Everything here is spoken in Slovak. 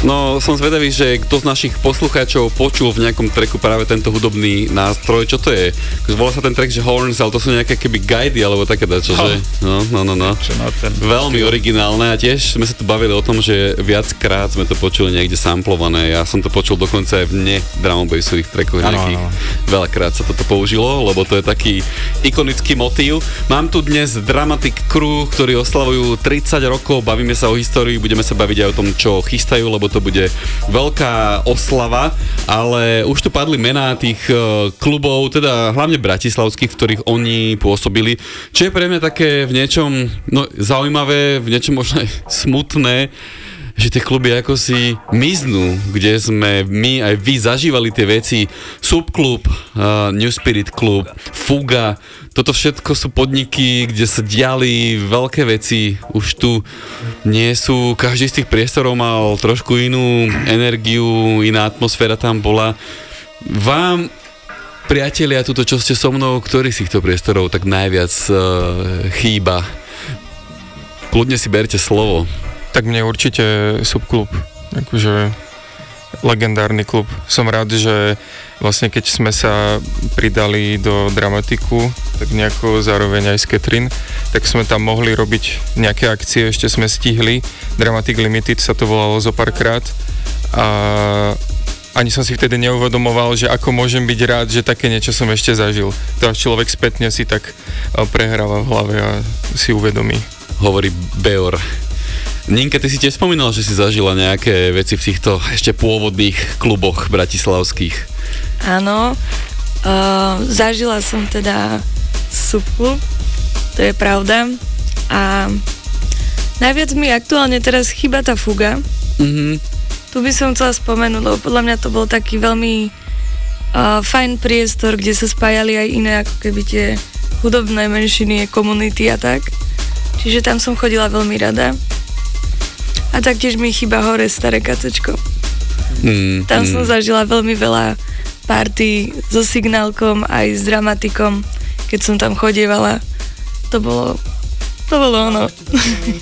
No, som zvedavý, že kto z našich poslucháčov počul v nejakom tracku práve tento hudobný nástroj. Čo to je? Volá sa ten track, že Horns, ale to sú nejaké keby guidy, alebo také dačo, že? No. Veľmi originálne a tiež sme sa tu bavili o tom, že viackrát sme to počuli niekde samplované. Ja som to počul dokonca aj v ne-drum and bassových trackoch nejakých. Veľakrát sa toto použilo, lebo to je taký ikonický motív. Mám tu dnes Dramatic Crew, ktorí oslavujú 30 rokov, bavíme sa o histórii, budeme sa baviť aj o tom, čo chystajú, lebo to bude veľká oslava, ale už tu padli mená tých klubov, teda hlavne bratislavských, v ktorých oni pôsobili, čo je pre mňa také v niečom zaujímavé, v niečom možno aj smutné, že tie kluby ako si miznú, kde sme my aj vy zažívali tie veci. Subklub, New Spirit Club, Fuga, toto všetko sú podniky, kde sa diali veľké veci. Už tu nie sú, každý z tých priestorov mal trošku inú energiu, iná atmosféra tam bola. Vám, priatelia, tuto, čo ste so mnou, ktorý z týchto priestorov tak najviac chýba? Kľudne si berte slovo. Tak mne určite Subklub, akože legendárny klub. Som rád, že vlastne keď sme sa pridali do Dramatiku, tak nejako zároveň aj s Catherine, tak sme tam mohli robiť nejaké akcie, ešte sme stihli. Dramatic Limited sa to volalo zo párkrát a ani som si vtedy neuvedomoval, že ako môžem byť rád, že také niečo som ešte zažil. To až človek spätne si tak prehráva v hlave a si uvedomí. Hovorí Beor. Ninka, ty si tiež spomínala, že si zažila nejaké veci v týchto ešte pôvodných kluboch bratislavských. Áno, zažila som teda Subklub, to je pravda. A najviac mi aktuálne teraz chýba tá Fuga. Tu by som chcela spomenúť, lebo podľa mňa to bol taký veľmi fajn priestor, kde sa spájali aj iné ako keby tie hudobné menšiny, komunity a tak. Čiže tam som chodila veľmi rada. A taktiež mi chýba hore staré kacečko. Tam som zažila veľmi veľa party so Signálkom aj s Dramatikom, keď som tam chodievala. To bolo ono.